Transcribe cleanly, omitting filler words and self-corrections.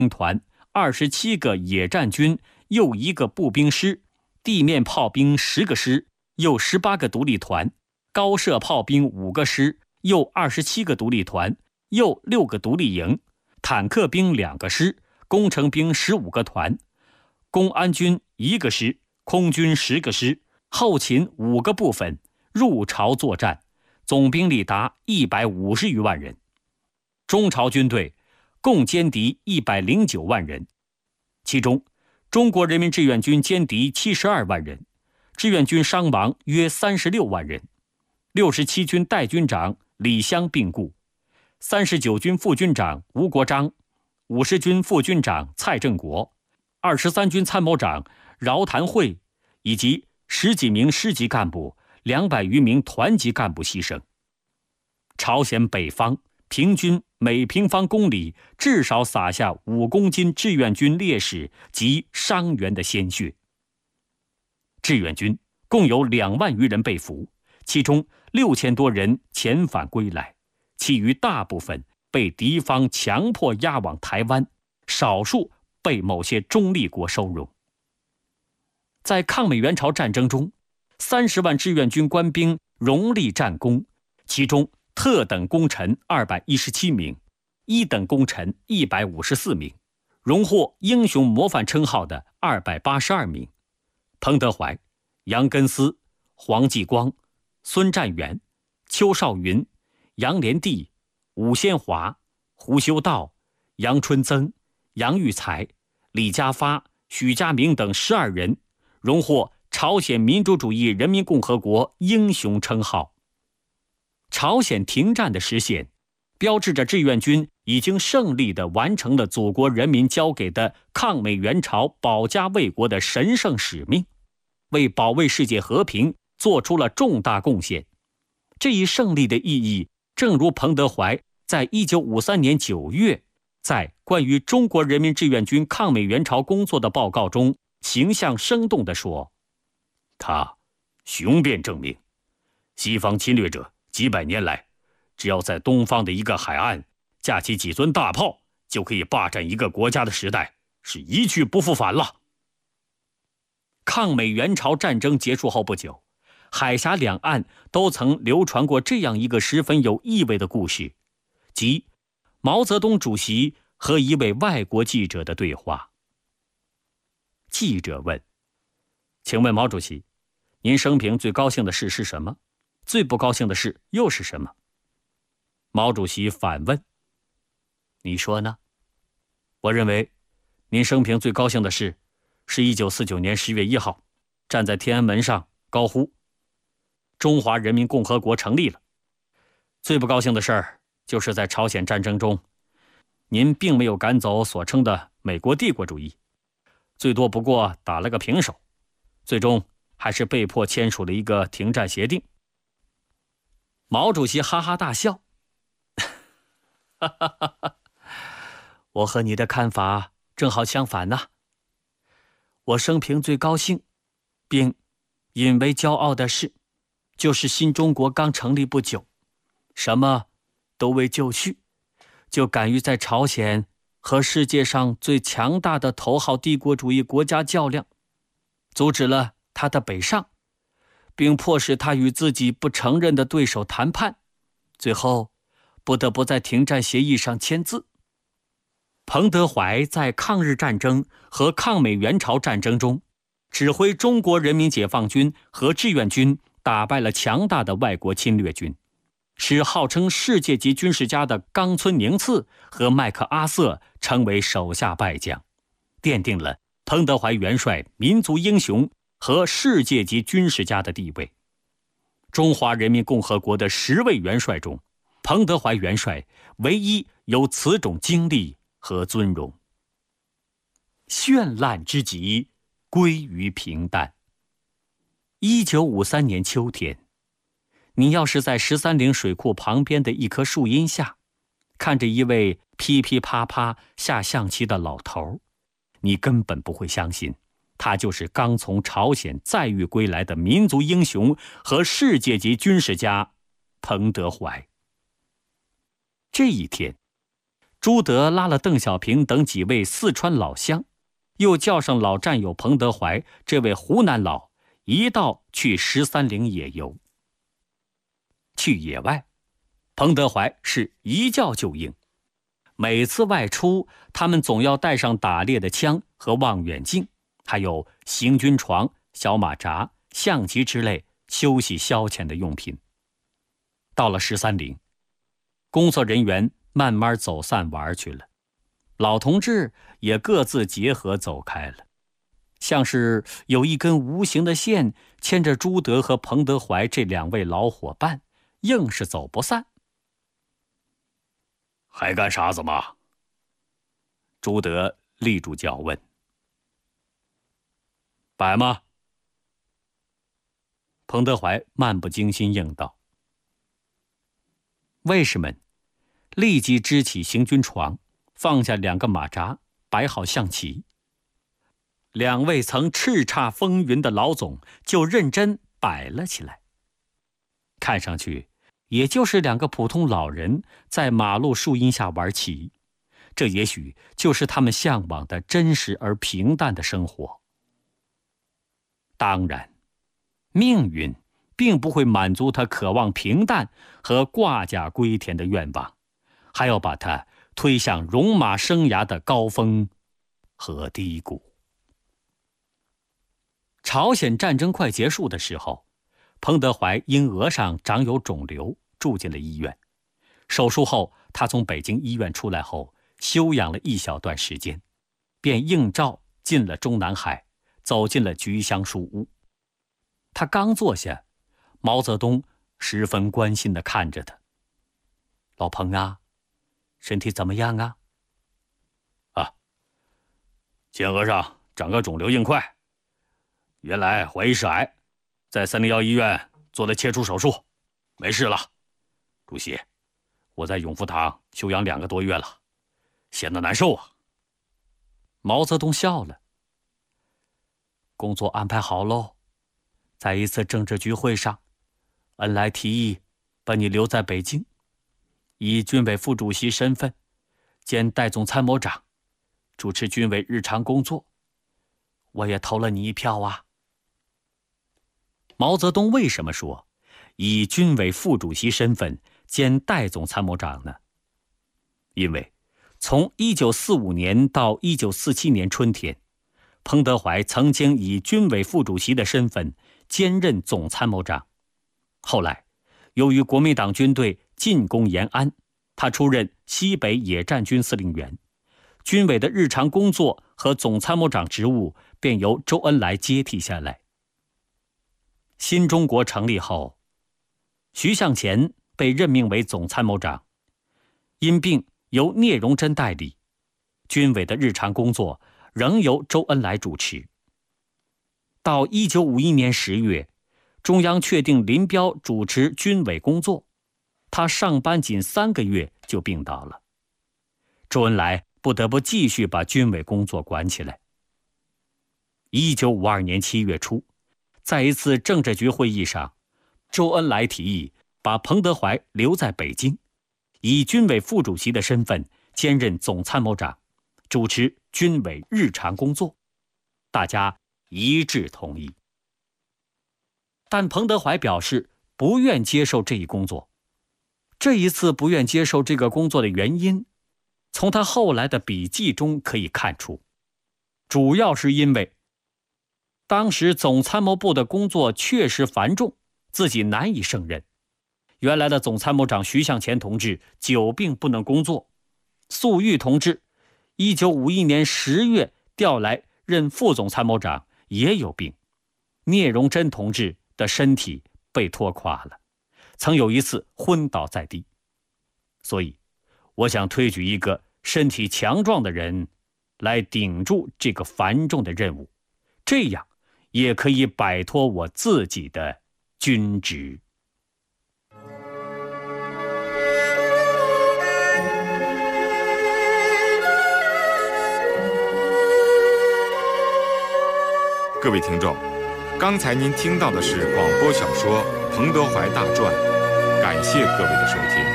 团、27个野战军，又1个步兵师，地面炮兵10个师，又18个独立团，高射炮兵5个师，又27个独立团，又6个独立营，坦克兵2个师，工程兵15个团，公安军1个师，空军10个师，后勤5个部分，入朝作战，总兵力达150余万人。中朝军队共歼敌109万人，其中中国人民志愿军歼敌72万人，志愿军伤亡约36万人。67军代军长李湘病故，39军副军长吴国璋，50军副军长蔡正国，23军参谋长饶谭会以及10几名师级干部、200余名团级干部牺牲。朝鲜北方平均每平方公里至少洒下5公斤志愿军烈士及伤员的鲜血。志愿军共有2万余人被俘，其中6000多人遣返归来，其余大部分被敌方强迫押往台湾，少数被某些中立国收容。在抗美援朝战争中，30万志愿军官兵荣立战功，其中特等功臣217名，一等功臣154名，荣获英雄模范称号的282名。彭德怀、杨根思、黄继光、孙占元、邱少云、杨连第、伍先华、胡修道、杨春增、杨育才、李家发、许家明等12人荣获朝鲜民主主义人民共和国英雄称号。朝鲜停战的实现，标志着志愿军已经胜利地完成了祖国人民交给的抗美援朝保家卫国的神圣使命，为保卫世界和平做出了重大贡献。这一胜利的意义，正如彭德怀在1953年9月在关于中国人民志愿军抗美援朝工作的报告中形象生动地说，他雄辩证明，西方侵略者几百年来，只要在东方的一个海岸架起几尊大炮，就可以霸占一个国家的时代是一去不复返了。抗美援朝战争结束后不久，海峡两岸都曾流传过这样一个十分有意味的故事，即毛泽东主席和一位外国记者的对话。记者问：请问毛主席，您生平最高兴的事是什么？最不高兴的事又是什么？毛主席反问：你说呢？我认为您生平最高兴的事是1949年10月1号站在天安门上高呼中华人民共和国成立了。最不高兴的事儿就是在朝鲜战争中，您并没有赶走所称的美国帝国主义，最多不过打了个平手，最终还是被迫签署了一个停战协定。毛主席哈哈大笑，哈哈哈哈，我和你的看法正好相反呢。我生平最高兴并引为骄傲的事，就是新中国刚成立不久，什么都未就绪，就敢于在朝鲜和世界上最强大的头号帝国主义国家较量，阻止了他的北上，并迫使他与自己不承认的对手谈判，最后不得不在停战协议上签字。彭德怀在抗日战争和抗美援朝战争中，指挥中国人民解放军和志愿军打败了强大的外国侵略军，使号称世界级军事家的冈村宁次和麦克阿瑟成为手下败将，奠定了彭德怀元帅民族英雄和世界级军事家的地位。中华人民共和国的10位元帅中，彭德怀元帅唯一有此种经历和尊荣。绚烂之极，归于平淡。1953年秋天，你要是在13陵水库旁边的一棵树荫下，看着一位噼噼啪啪下象棋的老头，你根本不会相信他就是刚从朝鲜载誉归来的民族英雄和世界级军事家彭德怀。这一天， 朱德拉了邓小平等几位四川老乡，又叫上老战友彭德怀这位湖南佬，一道去13陵野游。去野外，彭德怀是一叫就应。每次外出，他们总要带上打猎的枪和望远镜，还有行军床、小马扎、象棋之类休息消遣的用品。到了13陵，工作人员慢慢走散玩去了，老同志也各自结合走开了，像是有一根无形的线牵着朱德和彭德怀这2位老伙伴，硬是走不散。还干啥子嘛？朱德立住脚问。摆吗？彭德怀漫不经心应道。卫士们立即支起行军床，放下2个马扎，摆好象棋。2位曾叱咤风云的老总就认真摆了起来。看上去也就是2个普通老人在马路树荫下玩棋，这也许就是他们向往的真实而平淡的生活。当然，命运并不会满足他渴望平淡和挂甲归田的愿望，还要把他推向戎马生涯的高峰和低谷。朝鲜战争快结束的时候，彭德怀因额上长有肿瘤，住进了医院。手术后，他从北京医院出来后，休养了一小段时间，便应召进了中南海，走进了菊香书屋。他刚坐下，毛泽东十分关心地看着他：“老彭啊，身体怎么样啊？”“啊，前额上长个肿瘤硬块，原来怀疑是癌，在301医院做了切除手术，没事了。主席，我在永福堂休养2个多月了，闲得难受啊。”毛泽东笑了：“工作安排好喽。在一次政治局会上，恩来提议把你留在北京，以军委副主席身份兼代总参谋长，主持军委日常工作。我也投了你一票啊。”毛泽东为什么说以军委副主席身份兼代总参谋长呢？因为从1945年到1947年春天，彭德怀曾经以军委副主席的身份兼任总参谋长。后来由于国民党军队进攻延安，他出任西北野战军司令员，军委的日常工作和总参谋长职务便由周恩来接替下来。新中国成立后，徐向前被任命为总参谋长，因病由聂荣臻代理，军委的日常工作仍由周恩来主持。到1951年10月，中央确定林彪主持军委工作，他上班仅3个月就病倒了，周恩来不得不继续把军委工作管起来。1952年7月初，在一次政治局会议上，周恩来提议把彭德怀留在北京，以军委副主席的身份兼任总参谋长，主持军委日常工作，大家一致同意。但彭德怀表示不愿接受这一工作。这一次不愿接受这个工作的原因，从他后来的笔记中可以看出，主要是因为当时总参谋部的工作确实繁重，自己难以胜任。原来的总参谋长徐向前同志久病不能工作，粟裕同志1951年10月调来任副总参谋长也有病，聂荣臻同志的身体被拖垮了，曾有一次昏倒在地。所以我想推举一个身体强壮的人来顶住这个繁重的任务，这样也可以摆脱我自己的军职。 各位听众，刚才您听到的是广播小说《彭德怀大传》，感谢各位的收听。